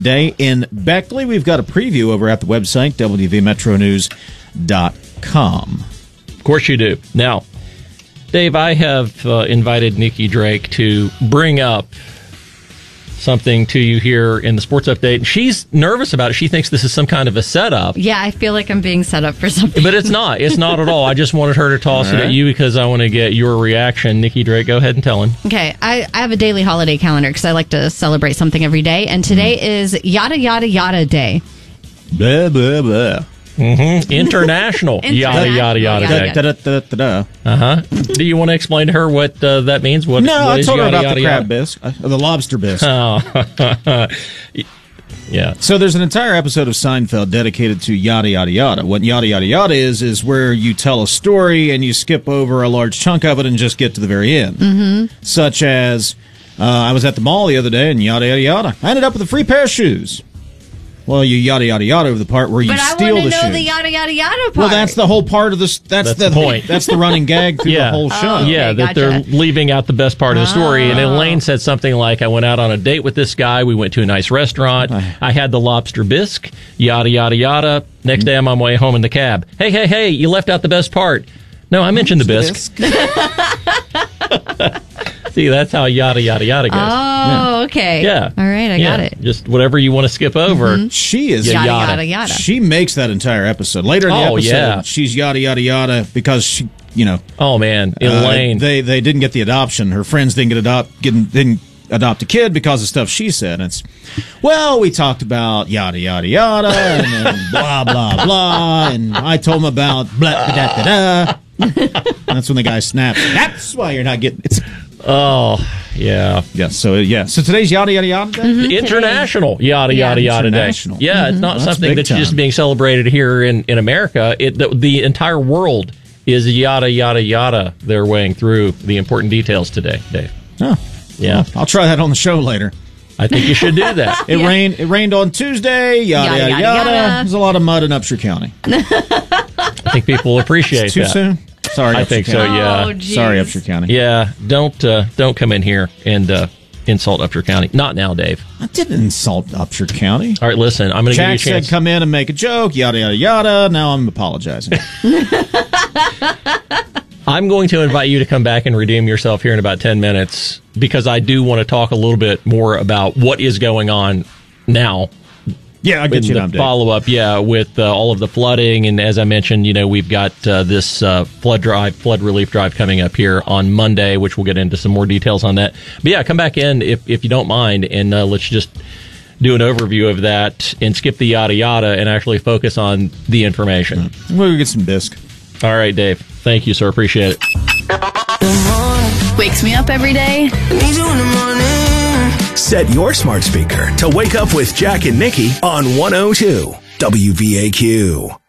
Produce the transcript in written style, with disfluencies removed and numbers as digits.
Day in Beckley. We've got a preview over at the website, wvmetronews.com. Of course you do. Now, Dave, I have invited Nikki Drake to bring up something to you here in the sports update. She's nervous about it. She thinks this is some kind of a setup. Yeah, I feel like I'm being set up for something. But it's not. It's not at all. I just wanted her to toss it at you because I want to get your reaction. Nikki Drake, go ahead and tell him. Okay, I have a daily holiday calendar because I like to celebrate something every day. And today is Yada Yada Yada Day. Blah, blah, blah. International Yada Yada Yada Day. Do you want to explain to her what that means? What I told her yada, about yada, the yada? crab bisque, the lobster bisque. Oh. Yeah. So there's an entire episode of Seinfeld dedicated to yada yada yada. What yada yada yada is where you tell a story and you skip over a large chunk of it and just get to the very end. Mm-hmm. Such as, I was at the mall the other day and yada yada yada. I ended up with a free pair of shoes. Well, you yada yada yada over the part where you steal the shoe. But I want to know the yada yada yada part. Well, that's the whole part of this. That's the point. That's the running gag through the whole show. Okay, that they're leaving out the best part of the story. And Elaine said something like, I went out on a date with this guy. We went to a nice restaurant. I had the lobster bisque. Yada, yada, yada. Next day I'm on my way home in the cab. Hey, you left out the best part. No, I mentioned the bisque. See, that's how yada, yada, yada goes. Oh, okay. Yeah. All right, I got it. Just whatever you want to skip over. Mm-hmm. She is yada, yada, yada. She makes that entire episode. Later in the episode, she's yada, yada, yada because she, Oh, man. Elaine. They didn't get the adoption. Her friends didn't didn't adopt a kid because of stuff she said. It's, we talked about yada, yada, yada, and then blah, blah, blah, and I told him about blah, da, da, da. That's when the guy snaps. That's why you're not getting it. Oh, yeah. Yeah, so today's yada, yada, yada day? Mm-hmm. International yada, yada, yada day. Yeah, it's not something that's just being celebrated here in America. The entire world is yada, yada, yada. They're weighing through the important details today, Dave. Oh. Yeah. Well, I'll try that on the show later. I think you should do that. It rained on Tuesday, yada, yada, yada. There's a lot of mud in Upshur County. I think people will appreciate it's too soon? Sorry, I think so, yeah. Oh, sorry, Upshur County. Yeah, don't come in here and insult Upshur County. Not now, Dave. I didn't insult Upshur County. All right, listen, I'm going to give you a chance. Jack said come in and make a joke, yada, yada, yada. Now I'm apologizing. I'm going to invite you to come back and redeem yourself here in about 10 minutes because I do want to talk a little bit more about what is going on now. Yeah, I'll get you an update. Follow-up, with all of the flooding. And as I mentioned, we've got this flood relief drive coming up here on Monday, which we'll get into some more details on that. But yeah, come back in if you don't mind, and let's just do an overview of that and skip the yada yada and actually focus on the information. We'll get some bisque. All right, Dave. Thank you, sir. Appreciate it. Wakes me up every day. Set your smart speaker to wake up with Jack and Nikki on 102 WVAQ.